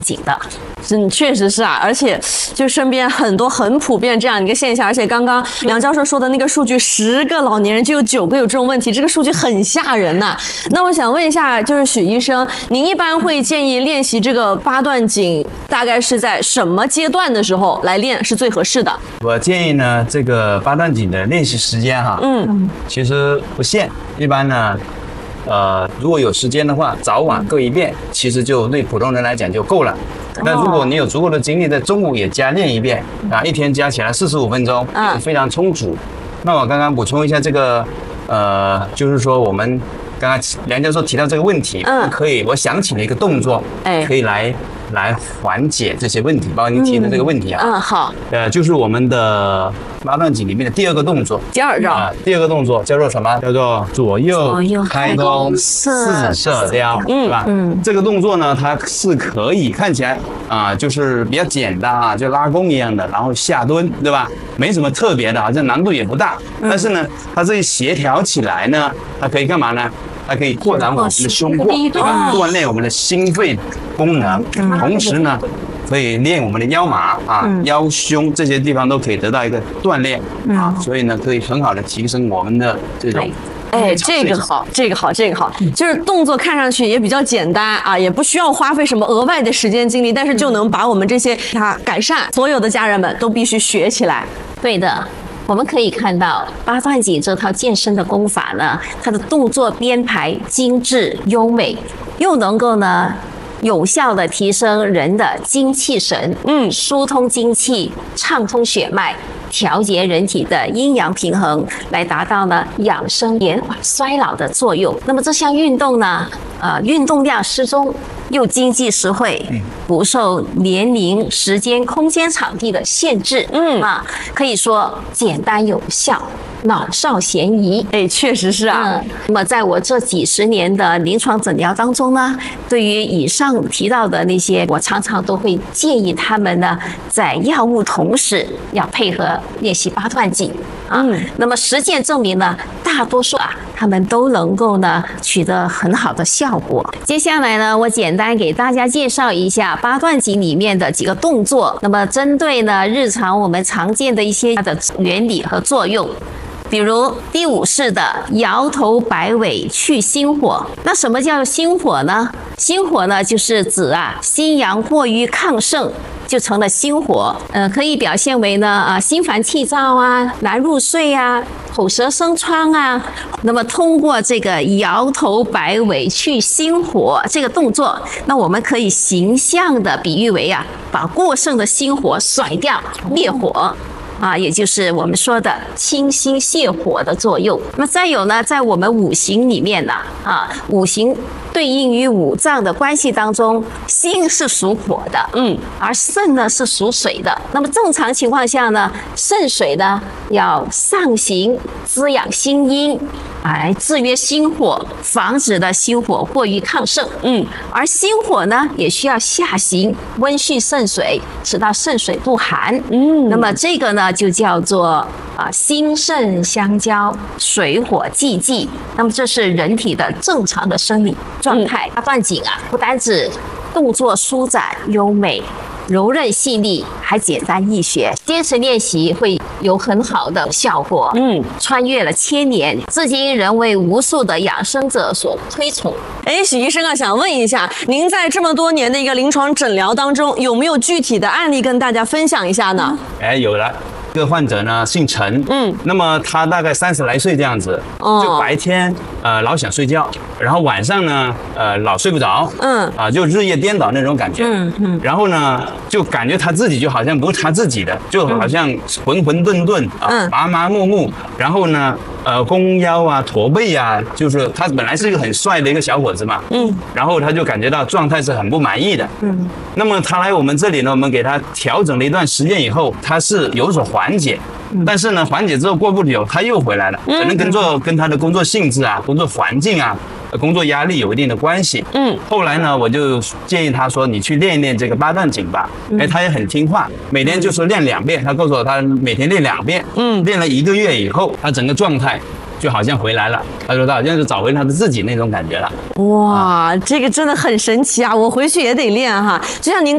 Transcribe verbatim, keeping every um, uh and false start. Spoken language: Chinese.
紧的。 嗯，确实是啊，而且就身边很多很普遍这样一个现象，而且刚刚梁教授说的那个数据，十个老年人就有九个有这种问题，这个数据很吓人呐、啊。那我想问一下，就是许医生，您一般会建议练习这个八段锦，大概是在什么阶段的时候来练是最合适的？ 我建议呢，这个八段锦的练习时间哈，嗯，其实不限，一般呢。呃，如果有时间的话，早晚各一遍，其实就对普通人来讲就够了。那如果你有足够的精力，在中午也加练一遍啊，一天加起来四十五分钟，嗯，非常充足。那我刚刚补充一下这个，呃，就是说我们刚刚梁教授提到这个问题，嗯，可以，我想起了一个动作，哎，可以来来缓解这些问题，包括您提的这个问题啊。 嗯，好。 呃，就是我们的八段锦里面的第二个动作， 第二招啊，第二个动作叫做什么？叫做左右开弓四射雕，是吧？嗯，这个动作呢，它是可以看起来啊，就是比较简单啊，就拉弓一样的，然后下蹲，对吧？没什么特别的，好像难度也不大。但是呢，它这一协调起来呢，它可以干嘛呢？它可以扩展我们的胸廓，对吧？锻炼我们的心肺功能，同时呢，可以练我们的腰马啊、腰胸这些地方都可以得到一个锻炼啊，所以呢，可以很好的提升我们的这种。 哎，这个好，这个好，这个好，就是动作看上去也比较简单啊，也不需要花费什么额外的时间精力，但是就能把我们这些它改善。所有的家人们都必须学起来。 对的。我们可以看到八段锦这套健身的功法呢，它的动作编排精致优美，又能够呢有效的提升人的精气神，嗯，疏通精气，畅通血脉，调节人体的阴阳平衡，来达到呢养生延缓衰老的作用。那么这项运动呢，呃，运动量适中，又经济实惠，不受年龄、时间、空间、场地的限制，嗯啊，可以说简单有效，老少咸宜。 哎，确实是啊。 嗯，那么在我这几十年的临床诊疗当中呢，对于以上提到的那些，我常常都会建议他们呢，在药物同时要配合练习八段锦啊。嗯，那么实践证明呢，大多数啊，他们都能够呢取得很好的效果。接下来呢，我简单给大家介绍一下八段锦里面的几个动作。那么针对呢日常我们常见的一些它的原理和作用。比如第五式的摇头摆尾去心火。那什么叫心火呢？心火呢，就是指啊心阳过于亢盛，就成了心火。呃，可以表现为呢啊心烦气躁啊、难入睡啊、口舌生疮啊。那么通过这个摇头摆尾去心火这个动作，那我们可以形象的比喻为啊，把过剩的心火甩掉，灭火。啊，也就是我们说的清心泻火的作用。那么再有呢，在我们五行里面呢，啊，五行对应于五脏的关系当中，心是属火的，嗯，而肾呢是属水的。那么正常情况下呢，肾水呢要上行滋养心阴，来制约心火，防止的心火过于亢盛，嗯，而心火呢也需要下行温煦肾水，使到肾水不寒，嗯，那么这个呢就叫做啊心肾相交，水火既济。那么这是人体的正常的生理状态。八段锦啊，不单指动作舒展优美、柔韧细腻，还简单易学，坚持练习会有很好的效果。嗯，穿越了千年，至今仍为无数的养生者所推崇。 哎，许医生啊，想问一下，您在这么多年的一个临床诊疗当中，有没有具体的案例跟大家分享一下呢？ 哎，有了。这个患者呢姓陈，嗯，那么他大概三十来岁这样子，哦，就白天呃老想睡觉，然后晚上呢呃老睡不着，嗯，啊就日夜颠倒那种感觉，嗯嗯，然后呢就感觉他自己就好像不是他自己的，就好像浑浑沌沌啊，麻麻木木，然后呢呃弓腰啊驼背啊，就是他本来是一个很帅的一个小伙子嘛，嗯，然后他就感觉到状态是很不满意的，嗯，那么他来我们这里呢，我们给他调整了一段时间以后，他是有所缓解，但是呢，缓解之后过不久他又回来了，可能跟做跟他的工作性质啊、工作环境啊、工作压力有一定的关系。嗯，后来呢，我就建议他说，你去练一练这个八段锦吧。哎，他也很听话，每天就说练两遍。他告诉我，他每天练两遍。嗯，练了一个月以后，他整个状态就好像回来了。他说他好像是找回他的自己那种感觉了。 哇，这个真的很神奇啊！我回去也得练哈。就像您